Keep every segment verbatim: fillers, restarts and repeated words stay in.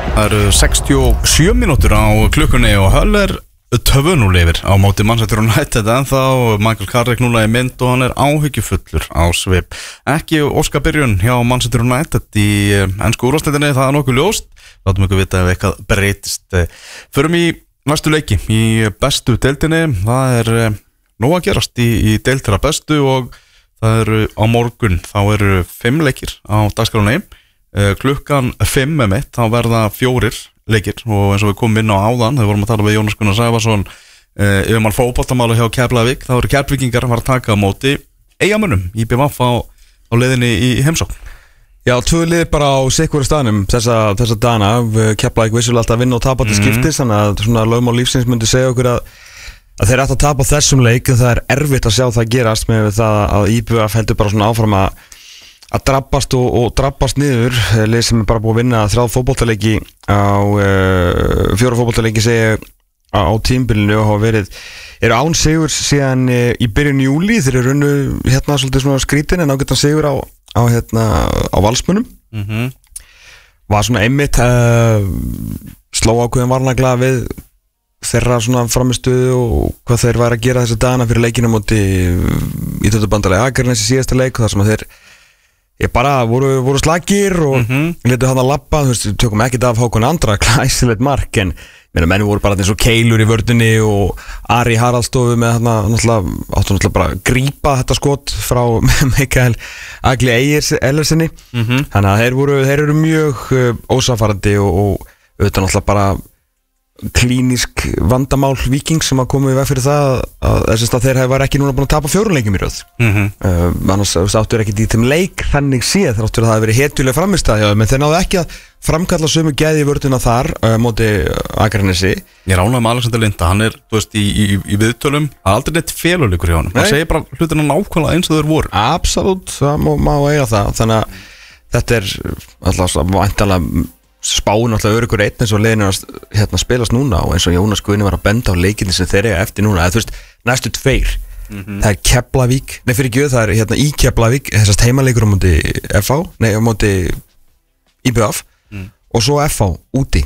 Það eru sextíu og sjö mínútur á klukkunni og Hull er tvö núll yfir á móti Manchester United en þá Michael Carrick núna í mynd og hann er áhyggjufullur á svip. Ekki óska byrjun hjá Manchester United í ensku úrvalsdeildinni, það er nokkuð ljóst. Látum ykkur vita ef eitthvað breytist. Förum í næstu leiki í bestu deildinni. Það er nóg að gerast í, í deild þeirra bestu og það eru á morgun, þá eru fimm leikir á dagskránni. Klukkan fimm með mitt, þá verða fjórir leikir og eins og við komum inn á áðan, þegar vorum að tala við Jónas Gunnar Sævarsson uh, yfirmann fótboltamála hjá Keflavík, þá eru Keflvíkingar að fara að taka á móti Eyjamönnum í B V á, á leiðinni í heimsókn. Já, tvö lið bara á sikkur staðnum þessa, þessa dana. Keflavík vissulega alltaf að vinna og tapa til mm-hmm. skiptis, þannig að svona lögmál lífsins myndi segja okkur að, að þeir ættu að tapa á þessum leik, það er erfitt að sjá það gerast með það að í B V heldur bara svona áfram að að drabbast og, og drabbast niður. Lið sem er bara búið að vinna þrjá fótboltaleiki á uh, fjóra fótboltaleiki segja á, á tímabilinu og hafa verið eru án sigur síðan uh, í byrjun júlí. Þeir eru runnu hérna svolítið svona skrítin en ágættan sigur á, á hérna á Valsmönnum. Mm-hmm. Var svona einmitt uh, sló ákveðin varnagla við þeirra svona framistuðu og hvað þeir væri að gera þessi dagana fyrir leikinu móti Íþróttabandalagi Akraness í síðasta leik þar sem að þeir Ég bara voru, voru slagir og mm-hmm. letu hann að labba, þú veist, við tökum ekkert af Hákon Andra, glæsilegt mark, en menn voru bara eins og keilur í vörðinni og Ari Haraldsstofu með hann að náttúrulega, áttu náttúrulega bara að grípa þetta skot frá Mikael Agli Ellersinni, mm-hmm. þannig að þeir, voru, þeir eru mjög uh, ósafarandi og, og auðvitað náttúrulega bara klínisk vandamál Víkings sem að koma í veg fyrir það að þess að þeir var ekki núna búin að tapa fjórun leikjum í röð mm-hmm. uh, annars áttur ekki í þeim leik þannig séð þar áttur að það hefði verið hetjuleg framistæð menn þeir náðu ekki að framkalla sömu gæði í vörðuna þar uh, móti Akranesi. Ég ránaði með Alexander Linda, hann er þú veist í, í, í viðtölum aldrei neitt feluleikur hjá hann hann segir bara hlutina nákvæmlega eins og þeir voru. Absolutt, það má, má eiga það þannig að þetta er alltaf væntanlega spáin alltaf öryggur einn eins og leiðin er að hérna, spilast núna og eins og Jónas Guðni var að benda á leikinni sem þeir eiga eftir núna eða þú veist, næstu tveir mm-hmm. það er Keflavík, nei fyrir ekki það er hérna í Keflavík, þessast heimaleikur á móti F H, nei á móti I B F mm. og svo F H úti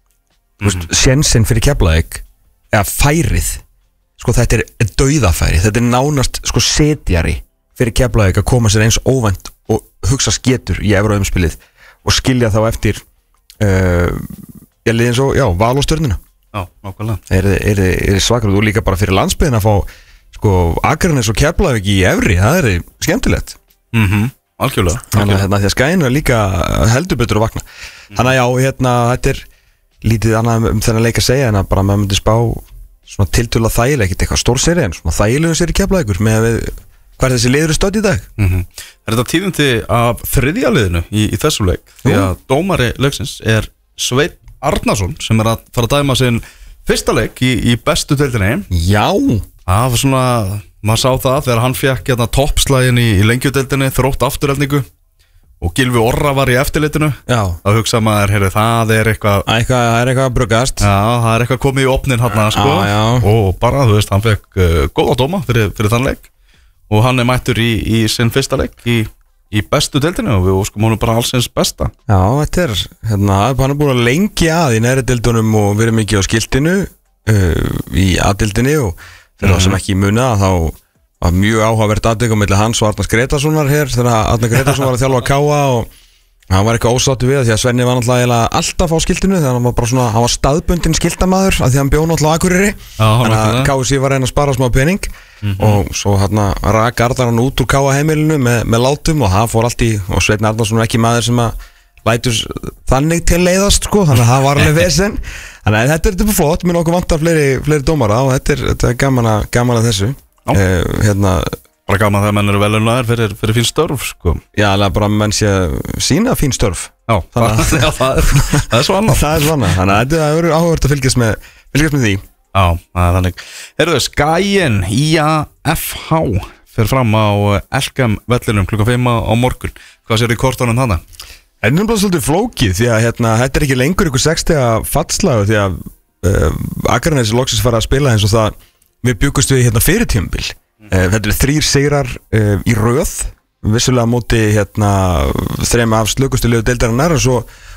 þú veist, mm-hmm. sjensin fyrir Keflavík eða færið, sko þetta er dauðafæri, þetta er nánast sko setjari fyrir Keflavík að koma sér eins óvænt og hugsa sketur í Evróumspilið og skilja þá eftir Uh, ég liði eins og, já, Val og Stjörnuna. Já, nákvæmlega. Er, er, er svakar og líka bara fyrir landsbyðin að fá sko Akraness og Keflavík í efri, það er skemmtilegt. Mhm, algjörlega. Þannig að hérna því að skæinu er líka heldur betur að vakna. Mm. Þannig að já, hérna, þetta er lítið annað um þennan leik að segja en að bara maður myndi spá svona tiltölulega þægilega, ekkert eitthvað stór seri en svona þægilegum seri Keflavíkur með við hvað er þessi liður stödd í dag? Mm-hmm. Er þetta tíðindi af þriðja liðinu í, í þessu leik? Því að dómari leiksins er Sveinn Arnarsson sem er að fara að dæma sinn fyrsta leik í, í bestu deildinni. Já! Það var svona, maður sá það þegar hann fekk hérna toppslagin í, í lengjudeildinni, Þrótt afturheldningu og Gylfi Orra var í eftirlitinu. Já. Að hugsa maður, heyrðu, það er eitthvað Eitthvað, það er eitthvað að brugast. Já, það er eitthvað komið í opnin hann sko. Já, já. Og bara, þú veist, hann fekk uh, góða dóma fyrir, fyrir þann leik. Og hann er mættur í, í sinn fyrsta leik í, í bestu deildinu og við óskum honum bara allsins besta. Já, þetta er, hérna, hann er búin að lengi að í næri deildunum og verið mikið á skiltinu uh, í A-deildinni og fyrir mm. það sem ekki muna þá var mjög áhugavert atvik á milli hans og Arnar Gretarssonar hér þegar Arnar Gretarsson var að þjálfa að káa og hann var eitthvað ósáttur við það því að Svenni var náttúrulega alltaf á skiltinu þegar hann var bara svona, hann var staðbundin skiltamaður af því að hann bjó náttúrulega á Akureyri þannig að K S I var að reyna að spara smá pening mm-hmm. og svo hérna rak Arnar hann út úr káa heimilinu með, með látum og það fór allt í, og Sveinn Arnarsson er ekki maður sem að lætur þannig til leiðast sko, þannig að það var alveg vesen þannig að þetta er þetta flott, mér nokkuð vantar fleiri, fleiri dómara og þetta er, þetta er gaman, að, gaman að þessu eh, hérna bara gaman þegar menn eru velunnaðir fyrir, fyrir fín störf sko. Já, alveg bara menn sé sína fín störf. Já, það, já það, er, það er svo annað. Það er svo annað, þannig að þetta er áhugavert að fylgjast með, fylgjast með því. Já, það er þannig. Heyrðu, Skaginn í A F H fyrir fram á Elkem vellinum klukkan fimm á morgun. Hvað sér í kortunum þarna? Það er náttúrulega svolítið flókið því að hérna, þetta er ekki lengur ykkur sextíu fallslagur því að uh, Akranesi loksins fara að spila eins og það við byggust við hérna fyrir tímabil. Uh, þetta er þrír sigrar uh, í röð vissulega móti hérna þrema af slökustu liðu deildarinnar og svo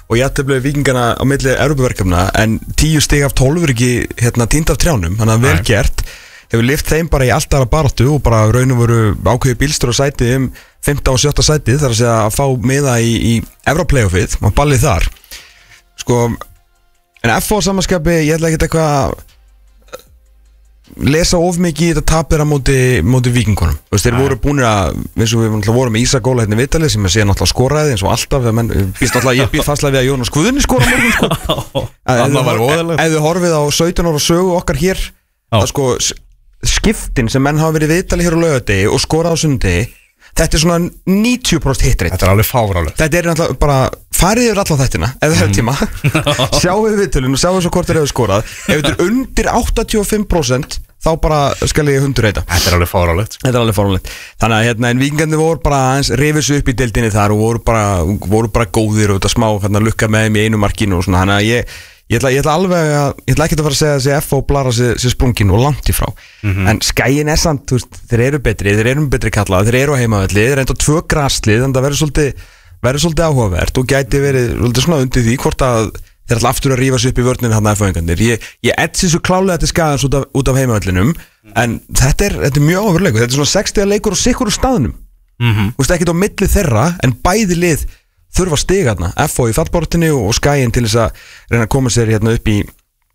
og jafntefli Víkingana á milli Evrópuverkefna en tíu stig af tólf er ekki hérna, tínd af trjánum, þannig að vel gert hefur lyft þeim bara í allt aðra baráttu og bara raunum voru ákveði bílstur á sæti um fimmta og sjötta sæti þar að segja að fá miða í, í Evróplayoffið og ballið þar sko, en F O samanskapi ég ætla ekki eitthvað lesa of mikið í þetta tapir á móti, móti Víkingunum, þú veist, þeir voru búinir að eins og við vorum með Ísak Óla hérna í viðtalið sem að segja náttúrulega skoraði eins og alltaf menn, býst náttúrulega, ég býst fastlega við að Jónas Guðni skora morgun sko ef þið horfið á sautján ára sögu okkar hér að sko skiptin sem menn hafa verið viðtalið hér á laugardegi og skorað á sunnudegi þetta er svona níutíu prósent hitreit. Þetta er alveg fáránlegt. Þetta er náttúrulega bara farið yfir alla þættina ef þið hefur tíma sjáu við viðtölun og sjáu svo hvort þeir hefur skorað ef þetta er undir áttatíu og fimm prósent þá bara skal ég hundur reyta. Þetta er alveg fáránlegt. Þetta er alveg fáránlegt. Þannig að hérna en Víkingarnir voru bara aðeins rifis upp í deildinni þar og voru bara, voru bara góðir og þetta smá hérna lukka með þeim í einu markinu og svona. Þannig að ég Ég ætla, ég ætla alveg að, ég ætla ekki að fara að segja að þessi F O blara sér, sér sprungin og langt í frá mm-hmm. en Skaginn er samt, þú veist, þeir eru betri, þeir eru betri kallað, þeir eru á heimavelli, þeir eru enda tvö graslið, þannig að það verður svolítið, verður svolítið áhugavert og gæti verið svolítið svona undir því hvort að þeir ætla aftur að rífa sig upp í vörninu þarna F O-ingarnir. Ég, ég etsi svo klálega til Skagans út af, út af heimavellinum en þetta er, þetta er mjög áhugavert, þetta er svona sextíu leikur og sikkur úr staðnum, mm-hmm. þú veist, ekkert á milli þeirra en bæði lið þurfa stiga þarna, F O í fallbortinu og Skaginn til þess að reyna að koma sér hérna upp í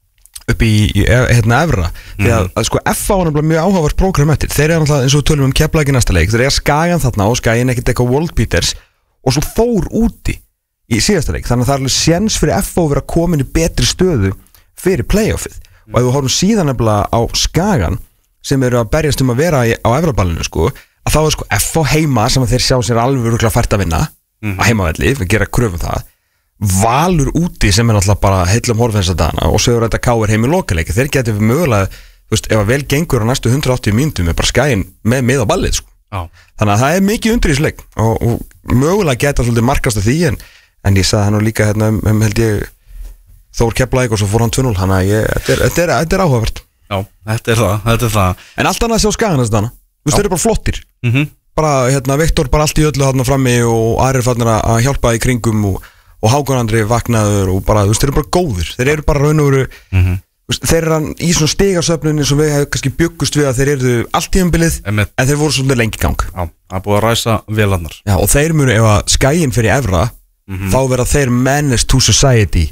upp í hérna Evra mm. því að, að sko F O er mjög áhugavert prógram eftir, þeir eru alltaf eins og tölum um Keflavík í næsta leik, þeir eru Skagan þarna og Skaginn ekkert eitthvað world beaters og svo Þór úti í síðasta leik, þannig að það er alveg séns fyrir F O að vera komin í betri stöðu fyrir playoffið mm. og ef við horfum síðan nefnilega á Skagan sem eru að berjast um að vera í, á Evraballinu sko, að þá er sko F O heima sem að þeir sjá sér alveg örugglega fært að vinna Mm. að heimavelli, við gera kröfum það Valur úti sem er náttúrulega bara heillum horfins að dana og sögur þetta K R heim í lokaleiki, þeir getur við mögulega þú veist, ef að vel gengur á næstu hundrað og áttatíu mínútum er bara Skaginn með með á ballið sko. þannig að það er mikið undir í þessu leik og, og mögulega geta svolítið markast af því en, en ég sagði hann nú líka hérna um, um held ég Þór Keflavík og svo fór hann tvö núll þannig að ég, þetta er, þetta er, þetta er áhugavert. Já, þetta er það, þetta er það en allt annað að sjá Skaginn þess að dana, þú veist, þeir eru bara flottir mhm bara, hérna, Viktor bara allt í öllu þarna frammi og aðrir fannir að hjálpa í kringum og, og Hákon Andri vaknaður og bara, þú veist, þeir eru bara góðir þeir eru bara raun og veru mm-hmm. þeir eru í svona stigasöfnunni sem við hefum kannski byggust við að þeir eru allt tímabilið en þeir voru svolítið lengi í gang. Já, það er búið að ræsa vélarnar. Já, og þeir munu, ef að Skaginn fyrir Evra mm-hmm. þá verða þeir menace to society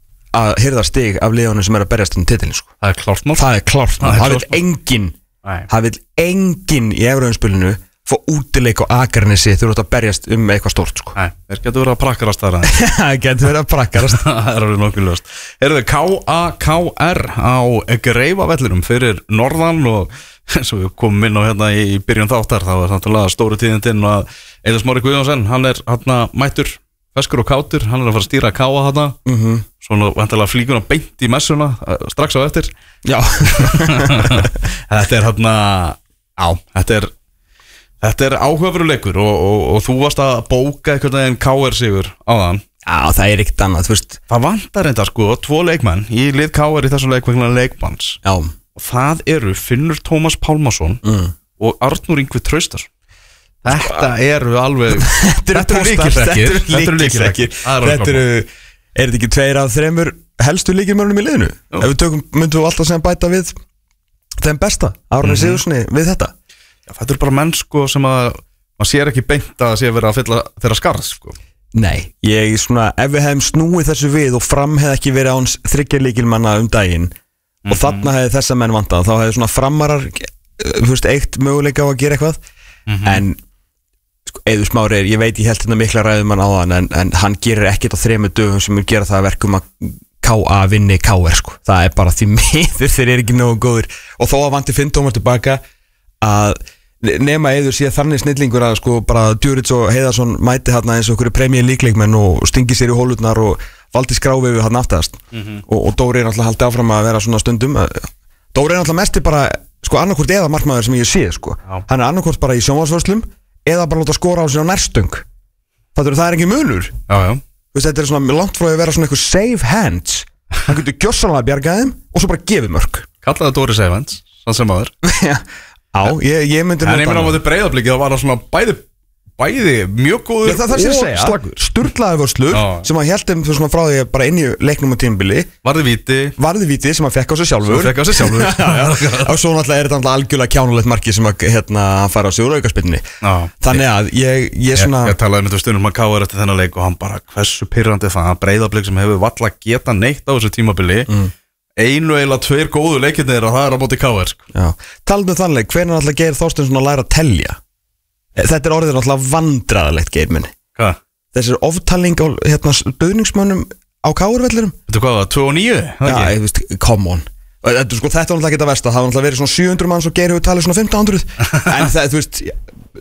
að hirða stig af liðunum sem er að berjast um titilin sko. Það er klárt mál. Það er klárt mál. Það vil enginn það vil enginn í Evraumspilinu fá útileik og Akranesi þú ert að berjast um eitthvað stórt sko. Nei, þeir getur verið að prakkarast þar Það getur verið að prakkarast Það er alveg nokkuð ljóst. Eruðu K A K R á Greifavellinum fyrir norðan og eins og við komum inn á hérna í byrjun þáttar þá er náttúrulega stóru tíðindinn og Eiður Smári Guðjónsson, hann er hérna mættur feskur og kátur, hann er að fara að stýra K A hérna mm-hmm. svona vantilega flíkur hann beint í messuna strax á eftir Já Þetta er hérna á, þetta er Þetta er áhugaveruleikur og, og, og þú varst að bóka einhvern veginn K R sigur á þann. Já, það er ekkert annað, þú veist. Það vantar reynda sko, tvo leikmenn í lið K R í þessum leik vegna leikmanns. Já. Og það eru Finnur Tómas Pálmason mm. og Arnur Ingvi Traustason. Þetta eru alveg, þetta eru líkilsrekkir. Þetta eru líkilsrekkir. Þetta eru, er þetta ekki tveir af þremur helstu líkilmönnum í liðinu? Jú. Ef við tökum, myndum við alltaf sem bæta við þeim besta, Árni mm-hmm. Sigurssoni, við þetta. Þetta er bara menn sko sem að maður sér ekki beint að sé verið að fylla þeirra skarð sko. Nei, ég svona ef við hefum snúið þessu við og fram hefði ekki verið áns þriggja lykilmanna um daginn mm-hmm. og þarna hefði þessa menn vantað þá hefði svona framarar þú veist, eitt möguleika á að gera eitthvað mm-hmm. en sko, Eiður Smári er, ég veit ég held þetta mikla ræðumann á hann en, en hann gerir ekkert á þremur dögum sem mun gera það að verkum að K A vinni K R sko, það er bara því miður þeir eru ekki nógu góður og þó að vanti Finn Tómas tilbaka að nema Eiður sé þannig snillingur að sko bara Djuric og Heiðarsson mæti hérna eins og okkur Premier League leikmenn og stingi sér í hólurnar og valdi skráfi við hérna aftast mm-hmm. og, og Dóri er náttúrulega haldið áfram að vera svona stundum Dóri er náttúrulega mesti bara sko annarkvort eða markmaður sem ég sé sko já. Hann er annarkvort bara í sjónvarpsvörslum eða bara láta skora á sig á nærstöng það er ekki munur já, já. Veist, þetta er svona langt frá að vera svona eitthvað save hands hann getur gjörsanlega bjargaðum og svo bara gefið mörg kallaði Dóri save hands sann sem aður Já, ég, ég myndi en ég myndi á móti Breiðabliki það var það svona bæði bæði mjög góður það, það og slagur sturlaði vörslu sem að heldum svona frá því bara inn í leiknum og tímabili varði víti varði víti sem að fekk á sig sjálfur fekk á sig sjálfur og svo náttúrulega er þetta algjörlega kjánulegt marki sem að hérna fara á sig úr aukaspyrnunni þannig að ég, ég svona ég, ég talaði með þetta stundum að Káur eftir þennan leik og hann bara hversu pirrandi það að Breiðablik sem hefur valla geta neitt á þessu tímabili mm. einu eila tveir góðu leikirnir og það er á móti Káur sko. Talum við þannleik, hvernig er alltaf Geir Þorsteinsson að læra að telja? Þetta er orðið alltaf vandræðalegt Geir minni. Hvað? Þessir oftalning á hérna, döðningsmönnum á Káurvellirum. Þetta hvað, tvö og níu? Já, ég veist, come on. Þetta, sko, þetta var alltaf ekki það versta, það var alltaf verið svona sjö hundruð manns og Geir hefur talið svona fimmtán hundruð. En það, þú veist,